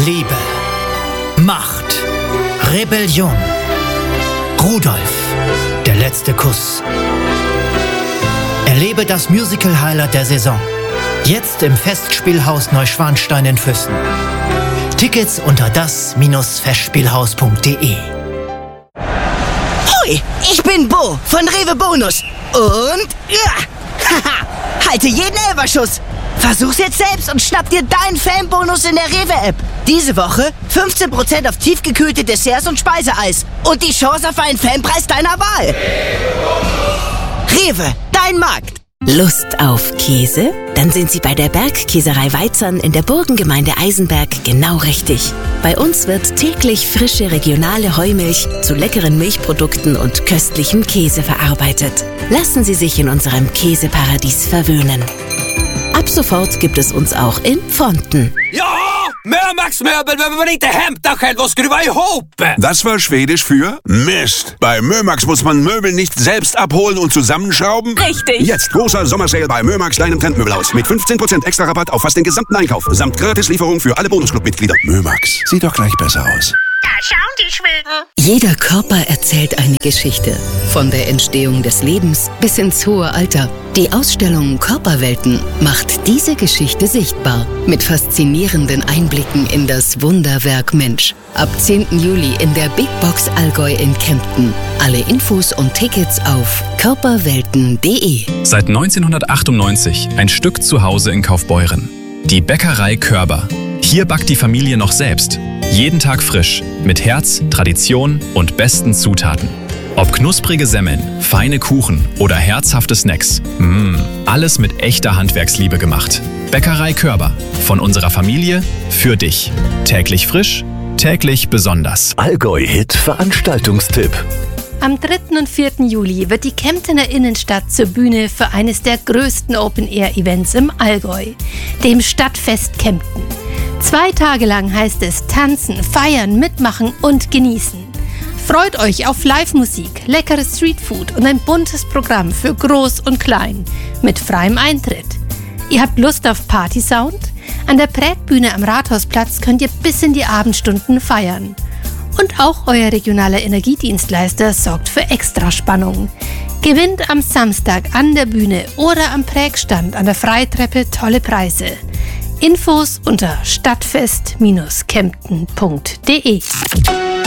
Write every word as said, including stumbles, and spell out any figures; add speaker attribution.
Speaker 1: Liebe, Macht, Rebellion. Rudolf, der letzte Kuss. Erlebe das Musical-Highlight der Saison. Jetzt im Festspielhaus Neuschwanstein in Füssen. Tickets unter das Bindestrich festspielhaus punkt de.
Speaker 2: Hoi, ich bin Bo von Rewe Bonus. Und ja, haha, halte jeden Elferschuss. Versuch's jetzt selbst und schnapp dir deinen Fanbonus in der Rewe-App. Diese Woche fünfzehn Prozent auf tiefgekühlte Desserts und Speiseeis. Und die Chance auf einen Fanpreis deiner Wahl. Rewe, dein Markt.
Speaker 3: Lust auf Käse? Dann sind Sie bei der Bergkäserei Weizern in der Burgengemeinde Eisenberg genau richtig. Bei uns wird täglich frische regionale Heumilch zu leckeren Milchprodukten und köstlichem Käse verarbeitet. Lassen Sie sich in unserem Käseparadies verwöhnen. Ab sofort gibt es uns auch in Pfonten.
Speaker 4: Ja, Mömax-Möbel, wenn man nicht hämt, dann können wir skruva ihop.
Speaker 5: Das war Schwedisch für Mist. Bei Mömax muss man Möbel nicht selbst abholen und zusammenschrauben.
Speaker 3: Richtig.
Speaker 5: Jetzt großer Sommersale bei Mömax, deinem Trendmöbelhaus. Mit fünfzehn Prozent extra Rabatt auf fast den gesamten Einkauf. Samt Gratislieferung für alle Bonusclub-Mitglieder. Mömax, sieht doch gleich besser aus.
Speaker 6: Da schauen die Schweden.
Speaker 7: Jeder Körper erzählt eine Geschichte. Von der Entstehung des Lebens bis ins hohe Alter. Die Ausstellung Körperwelten macht diese Geschichte sichtbar. Mit faszinierenden Einblicken in das Wunderwerk Mensch. Ab zehnten Juli in der Big Box Allgäu in Kempten. Alle Infos und Tickets auf körperwelten punkt de.
Speaker 8: Seit neunzehnhundertachtundneunzig ein Stück zu Hause in Kaufbeuren. Die Bäckerei Körber. Hier backt die Familie noch selbst. Jeden Tag frisch, mit Herz, Tradition und besten Zutaten. Ob knusprige Semmeln, feine Kuchen oder herzhafte Snacks. Mmm, alles mit echter Handwerksliebe gemacht. Bäckerei Körber. Von unserer Familie für dich. Täglich frisch, täglich besonders.
Speaker 9: Allgäu-Hit Veranstaltungstipp.
Speaker 10: Am dritten und vierten Juli wird die Kemptener Innenstadt zur Bühne für eines der größten Open-Air-Events im Allgäu, dem Stadtfest Kempten. Zwei Tage lang heißt es tanzen, feiern, mitmachen und genießen. Freut euch auf Live-Musik, leckeres Streetfood und ein buntes Programm für Groß und Klein mit freiem Eintritt. Ihr habt Lust auf Partysound? An der Prägbühne am Rathausplatz könnt ihr bis in die Abendstunden feiern. Und auch euer regionaler Energiedienstleister sorgt für Extraspannung. Gewinnt am Samstag an der Bühne oder am Prägstand an der Freitreppe tolle Preise. Infos unter stadtfest Bindestrich kempten punkt de.